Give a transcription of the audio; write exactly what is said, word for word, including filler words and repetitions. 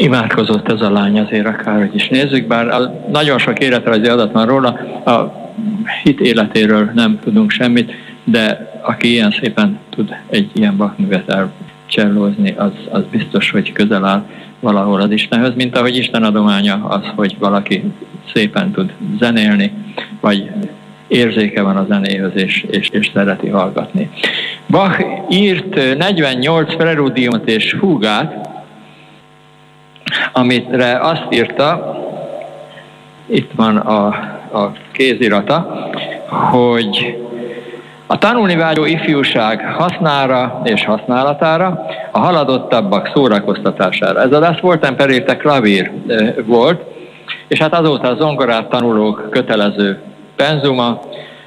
imádkozott ez a lány, azért akárhogy is nézzük, bár nagyon sok életrajzi adat van róla, a hit életéről nem tudunk semmit, de aki ilyen szépen tud egy ilyen Bach-művet elcsellózni, az, az biztos, hogy közel áll valahol az Istenhöz, mint ahogy Isten adománya az, hogy valaki szépen tud zenélni, vagy érzéke van a zenéhez, és, és, és szereti hallgatni. Bach írt negyvennyolc preludiumot és fúgát, amire azt írta, itt van a, a kézirata, hogy a tanulni vágyó ifjúság hasznára és használatára, a haladottabbak szórakoztatására. Ez a Das Wohltemperiertes Klavier volt, és hát azóta a zongorát tanulók kötelező penzuma,